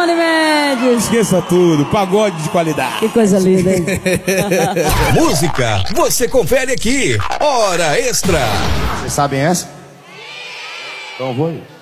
Rony Mendes. Esqueça tudo, pagode de qualidade. Que coisa linda, hein? Música, você confere aqui. Hora Extra. Vocês sabem essa? Então vou ir.